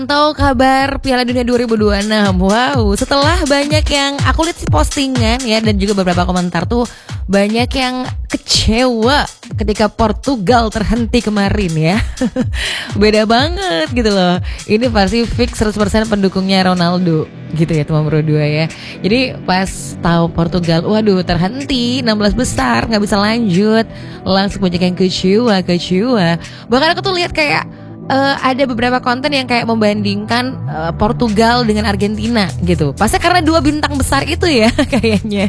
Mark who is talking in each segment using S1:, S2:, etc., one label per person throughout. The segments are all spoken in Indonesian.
S1: Tahu kabar Piala Dunia 2026. Wow, setelah banyak yang aku lihat sih postingan ya, dan juga beberapa komentar tuh banyak yang kecewa ketika Portugal terhenti kemarin ya. Beda banget gitu loh. Ini pasti fix 100% pendukungnya Ronaldo gitu ya teman Pro 2 ya. Jadi pas tahu Portugal waduh terhenti 16 besar nggak bisa lanjut, langsung banyak yang kecewa. Bahkan aku tuh lihat kayak ada beberapa konten yang kayak membandingkan Portugal dengan Argentina gitu. Pasti karena dua bintang besar itu ya kayaknya.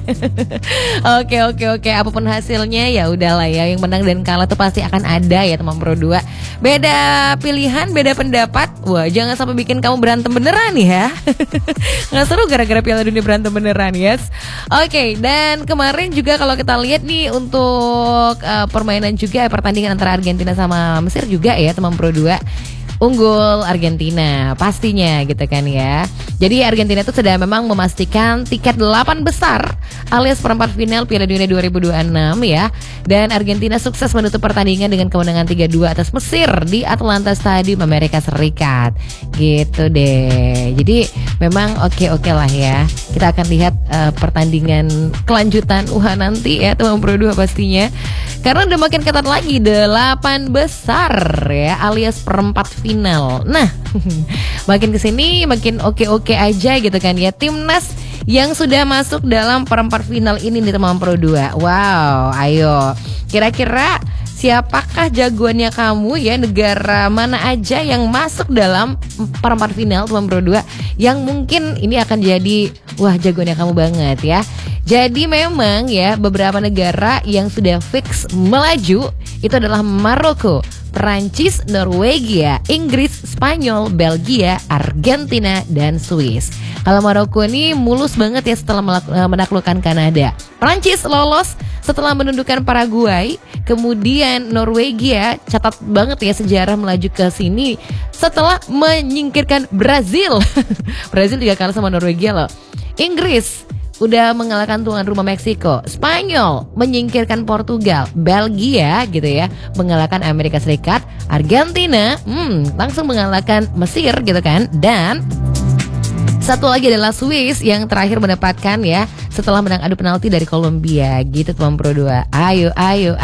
S1: Oke. Apapun hasilnya ya udahlah ya. Yang menang dan kalah tuh pasti akan ada ya teman Pro 2. Beda pilihan, beda pendapat. Wah, jangan sampai bikin kamu berantem beneran ya. Nggak seru gara-gara Piala Dunia berantem beneran, yes. Oke, dan kemarin juga kalau kita lihat nih untuk permainan juga pertandingan antara Argentina sama Mesir juga ya teman Pro 2. Unggul Argentina pastinya gitu kan ya. Jadi Argentina itu sudah memang memastikan tiket 8 besar alias perempat final Piala Dunia 2026 ya. Dan Argentina sukses menutup pertandingan dengan kemenangan 3-2 atas Mesir di Atlanta Stadium Amerika Serikat. Gitu deh. Jadi memang oke lah ya. Kita akan lihat pertandingan kelanjutan nanti ya teman Pro 2 pastinya. Karena udah makin ketat lagi 8 besar ya alias perempat final. Nah, makin kesini makin oke aja gitu kan ya. Timnas yang sudah masuk dalam perempat final ini nih teman Pro 2. Wow, ayo. Kira-kira siapakah jagoannya kamu ya? Negara mana aja yang masuk dalam perempat final teman Pro 2 yang mungkin ini akan jadi jagoannya kamu banget ya. Jadi memang ya beberapa negara yang sudah fix melaju itu adalah Maroko, Perancis, Norwegia, Inggris, Spanyol, Belgia, Argentina, dan Swiss. Kalau Maroko ini mulus banget ya setelah menaklukkan Kanada. Perancis lolos setelah menundukkan Paraguay. Kemudian Norwegia catat banget ya sejarah melaju ke sini setelah menyingkirkan Brazil. Brazil juga kalah sama Norwegia loh. Inggris udah mengalahkan tuan rumah Meksiko. Spanyol menyingkirkan Portugal. Belgia gitu ya mengalahkan Amerika Serikat. Argentina langsung mengalahkan Mesir gitu kan. Dan satu lagi adalah Swiss yang terakhir mendapatkan ya setelah menang adu penalti dari Kolombia gitu teman Pro 2. Ayo.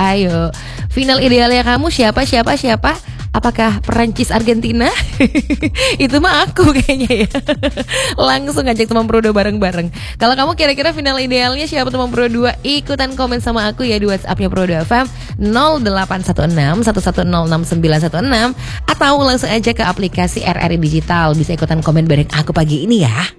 S1: Final idealnya kamu siapa? Apakah Perancis Argentina? Itu mah aku kayaknya ya. Langsung ngajak teman Pro 2 bareng-bareng. Kalau kamu kira-kira final idealnya siapa teman Pro 2? Ikutan komen sama aku ya di WhatsApp-nya Pro 2 FM 0816 1106916 atau langsung aja ke aplikasi RRI Digital. Bisa ikutan komen bareng aku pagi ini ya.